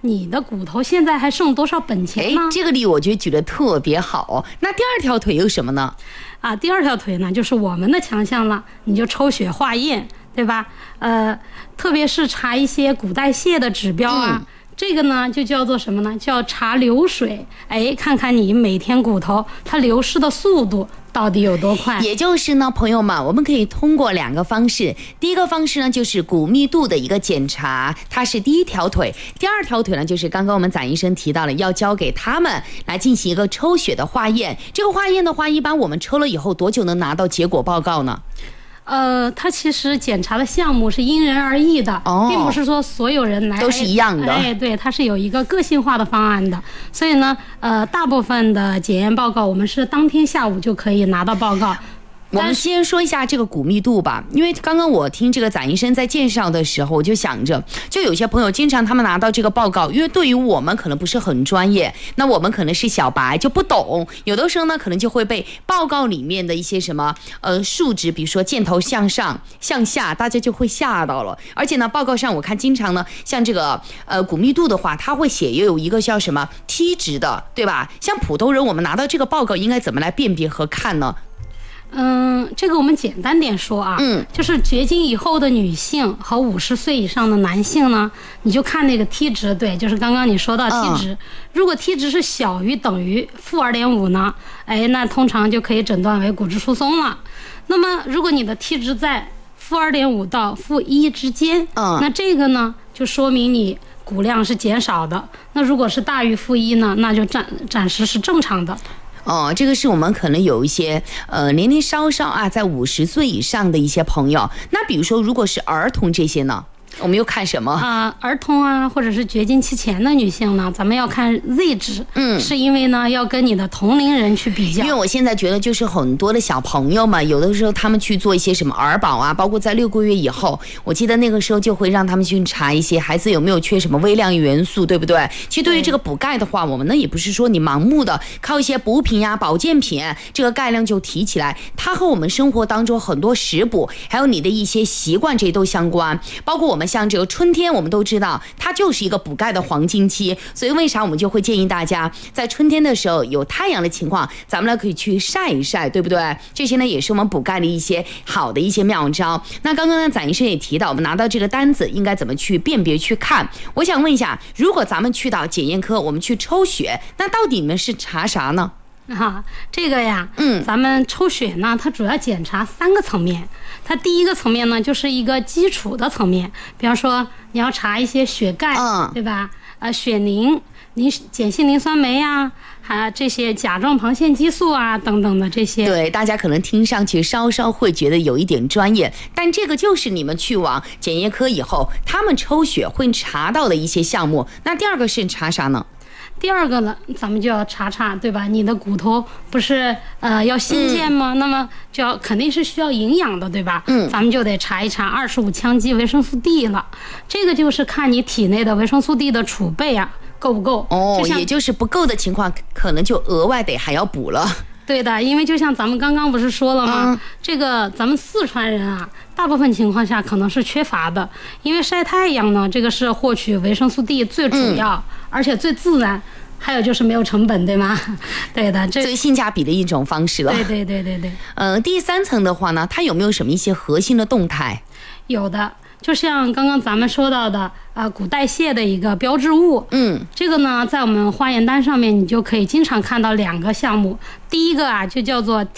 你的骨头现在还剩多少本钱呢？ 这个例我觉得举得特别好。那第二条腿有什么呢？ 第二条腿呢，就是我们的强项了，你就抽血化验，对吧？特别是查一些骨代谢的指标啊。这个呢就叫做什么呢？叫查流水。看看你每天骨头它流失的速度到底有多快。 也就是呢，朋友们，我们可以通过2个方式。第一个方式呢，就是骨密度的一个检查，它是第一条腿。第二条腿呢，就是刚刚我们展医生提到了，要交给他们来进行一个抽血的化验。这个化验的话，一般我们抽了以后多久能拿到结果报告呢？ 它其实检查的项目是因人而异的，并不是说所有人来都是一样的。 对，它是有一个个性化的方案的。所以呢，大部分的检验报告我们是当天下午就可以拿到报告。 我们先说一下这个骨密度吧，因为刚刚我听这个展医生在介绍的时候，我就想着，就有些朋友经常他们拿到这个报告，因为对于我们可能不是很专业，那我们可能是小白就不懂，有的时候呢可能就会被报告里面的一些什么数值，比如说箭头向上向下，大家就会吓到了。而且呢，报告上我看经常呢，像这个骨密度的话，它会写也有一个叫什么 T 值的，对吧？像普通人我们拿到这个报告应该怎么来辨别和看呢？ 这个我们简单点说啊，就是绝经以后的女性和50岁以上的男性呢，你就看那个 T 值，对，就是刚刚你说到 T 值，如果 T 值是小于等于-2.5呢，那通常就可以诊断为骨质疏松了。那么如果你的 T 值在-2.5到-1之间，那这个呢就说明你骨量是减少的。那如果是大于-1呢，那就暂时是正常的。 这个是我们可能有一些年龄稍稍在50岁以上的一些朋友。那比如说如果是儿童这些呢，我们又看什么儿童啊，或者是绝经期前的女性呢，咱们要看 Z 值，是因为呢要跟你的同龄人去比较。 因为我现在觉得就是很多的小朋友嘛，有的时候他们去做一些什么儿保啊，包括在6个月以后，我记得那个时候就会让他们去查一些孩子有没有缺什么微量元素，对不对？其实对于这个补钙的话，我们呢也不是说你盲目的靠一些补品呀、保健品，这个钙量就提起来，它和我们生活当中很多食补，还有你的一些习惯，这些都相关。包括我们像这个春天，我们都知道它就是一个补钙的黄金期，所以为啥我们就会建议大家在春天的时候有太阳的情况，咱们呢可以去晒一晒，对不对？这些呢也是我们补钙的一些好的一些妙招。那刚刚呢展医生也提到，我们拿到这个单子应该怎么去辨别去看。我想问一下，如果咱们去到检验科，我们去抽血，那到底你们是查啥呢？ 这个呀，咱们抽血呢，它主要检查3个层面。它第一个层面呢，就是一个基础的层面，比方说你要查一些血钙，对吧？血凝、碱性磷酸酶啊，还这些甲状旁腺激素啊等等的这些。对， 大家可能听上去稍稍会觉得有一点专业，但这个就是你们去往检验科以后，他们抽血会查到的一些项目。那第二个是查啥呢？ 第二个呢，咱们就要查查，对吧？你的骨头不是要新建吗？那么就要肯定是需要营养的，对吧？咱们就得查一查25羟基维生素 D 了。这个就是看你体内的维生素 D 的储备啊够不够。 也就是不够的情况，可能就额外得还要补了。 对的，因为就像咱们刚刚不是说了吗？这个咱们四川人啊，大部分情况下可能是缺乏的，因为晒太阳呢，这个是获取维生素 D 最主要，而且最自然，还有就是没有成本，对吗？对的，这最性价比的一种方式了。 对。 第3层的话呢，它有没有什么一些核心的动态？ 有的。就像刚刚咱们说到的骨代谢的一个标志物，这个呢在我们化验单上面你就可以经常看到2个项目。第一个啊就叫做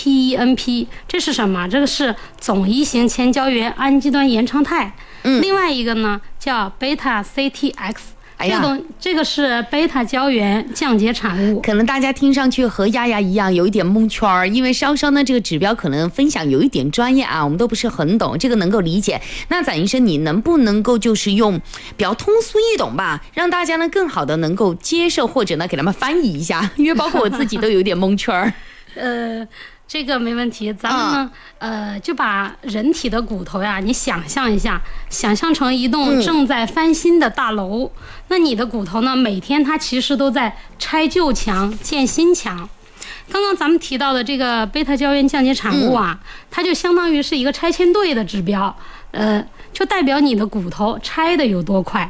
TPENP， 这是什么？这个是总一型前胶原氨基端延长肽。另外一个呢叫 beta CTX。这个是贝塔胶原降解产物， 可能大家听上去和丫丫一样有一点蒙圈儿，因为稍稍呢这个指标可能分享有一点专业啊，我们都不是很懂，这个能够理解。那展医生，你能不能够就是用比较通俗易懂吧，让大家呢更好的能够接受，或者呢给他们翻译一下，因为包括我自己都有点蒙圈儿。 这个没问题，咱们呢，就把人体的骨头呀，你想象一下，想象成一栋正在翻新的大楼。那你的骨头呢，每天它其实都在拆旧墙建新墙。刚刚咱们提到的这个贝塔胶原降解产物啊，它就相当于是一个拆迁队的指标，就代表你的骨头拆的有多快。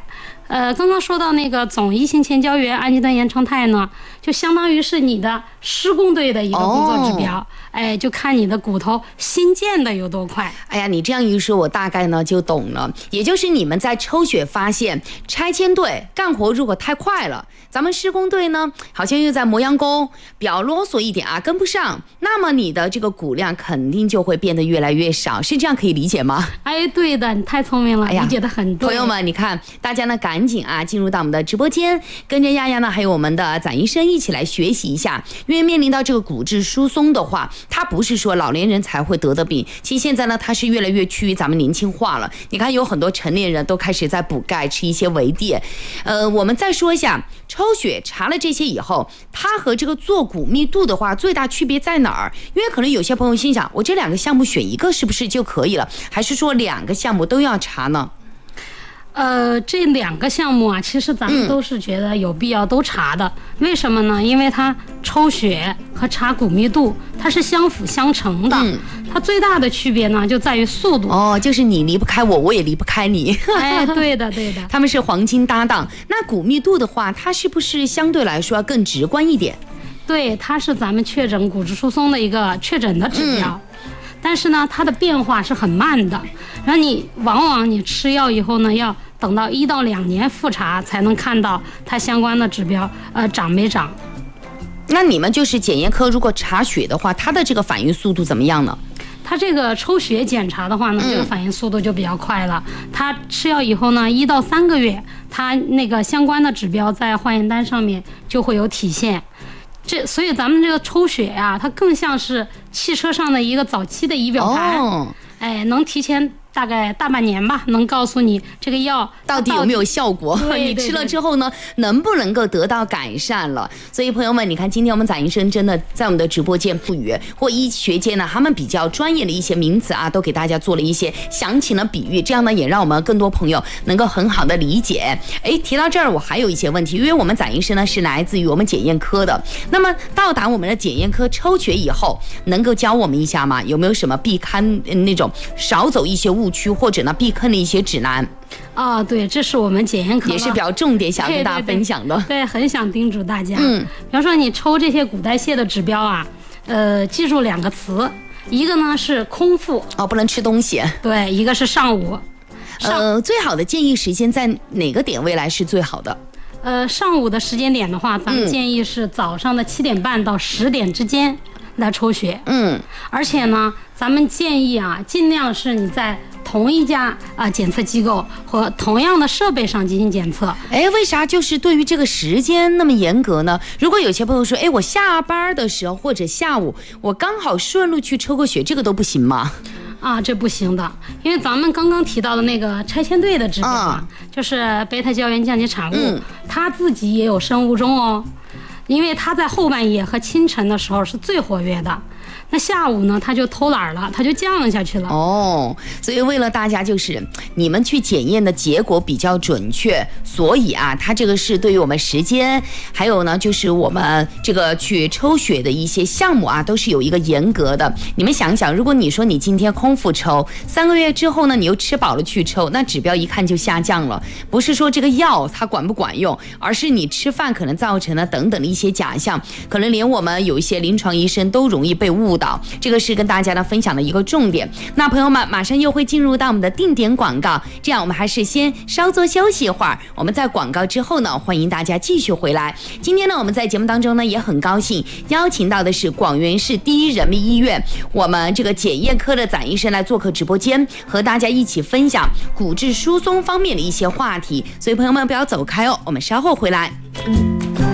刚刚说到那个总一型前胶原氨基端盐常态呢，就相当于是你的施工队的一个工作指标。就看你的骨头新建的有多快。 哎呀，你这样一说，我大概呢就懂了。也就是你们在抽血发现，拆迁队干活如果太快了，咱们施工队呢好像又在磨洋工，表啰嗦一点啊，跟不上，那么你的这个骨量肯定就会变得越来越少，是这样可以理解吗？ 对的，你太聪明了，理解得很对。 朋友们，你看，大家呢赶紧啊进入到我们的直播间，跟着丫丫呢还有我们的展医生一起来学习一下。因为面临到这个骨质疏松的话，它不是说老年人才会得的病，其实现在呢它是越来越趋于咱们年轻化了。你看有很多成年人都开始在补钙，吃一些维 D。我们再说一下抽血查了这些以后，它和这个做骨密度的话最大区别在哪儿？因为可能有些朋友心想，我这2个项目选一个是不是就可以了，还是说2个项目都要查呢？ 这2个项目啊，其实咱们都是觉得有必要都查的。为什么呢？因为它抽血和查骨密度它是相辅相成的。它最大的区别呢就在于速度。 就是你离不开我，我也离不开你。 对的对的， 他们是黄金搭档。那骨密度的话，它是不是相对来说更直观一点？ 对，它是咱们确诊骨质疏松的一个确诊的指标。但是呢，它的变化是很慢的，然后往往你吃药以后呢，要等到1到2年复查才能看到它相关的指标涨没涨。 那你们就是检验科，如果查血的话，它的这个反应速度怎么样呢？ 它这个抽血检查的话呢，这个反应速度就比较快了。它吃药以后呢，1到3个月，它那个相关的指标在化验单上面就会有体现。所以咱们这个抽血呀，它更像是汽车上的一个早期的仪表盘。能提前大概大半年吧，能告诉你这个药到底有没有效果， 你吃了之后呢，能不能够得到改善了。所以朋友们，你看今天我们展医生真的在我们的直播间赋予或医学界呢，他们比较专业的一些名词啊，都给大家做了一些详情的比喻，这样呢也让我们更多朋友能够很好的理解。提到这儿我还有一些问题，因为我们展医生呢是来自于我们检验科的，那么到达我们的检验科抽血以后，能够教我们一下吗？有没有什么避坑那种少走一些误区，或者呢避坑的一些指南？ 对，这是我们检验科也是比较重点想跟大家分享的。 对，很想叮嘱大家。比方说你抽这些骨代谢的指标啊，记住2个词，一个呢是空腹不能吃东西。 对，一个是上午。 最好的建议时间在哪个点位来是最好的？ 上午的时间点的话，咱们建议是早上的7点半到10点之间来抽血。而且呢，咱们建议啊，尽量是你在同一家检测机构和同样的设备上进行检测。 为啥就是对于这个时间那么严格呢？如果有些朋友说，我下班的时候或者下午我刚好顺路去抽个血，这个都不行吗？ 这不行的，因为咱们刚刚提到的那个拆迁队的指标就是贝塔胶原降解产物，它自己也有生物钟哦，因为它在后半夜和清晨的时候是最活跃的。那下午呢，它就偷懒了，它就降下去了。 所以为了大家就是你们去检验的结果比较准确，所以它这个是对于我们时间，还有呢就是我们这个去抽血的一些项目都是有一个严格的。你们想想，如果你说你今天空腹抽，3个月之后呢，你又吃饱了去抽，那指标一看就下降了。不是说这个药它管不管用，而是你吃饭可能造成的等等的一些假象，可能连我们有一些临床医生都容易被误导。这个是跟大家呢分享的一个重点。那朋友们，马上又会进入到我们的定点广告，这样我们还是先稍作休息一会儿。我们在广告之后呢，欢迎大家继续回来。今天呢，我们在节目当中呢也很高兴邀请到的是广元市第一人民医院我们这个检验科的展医生来做客直播间，和大家一起分享骨质疏松方面的一些话题。所以朋友们不要走开哦，我们稍后回来。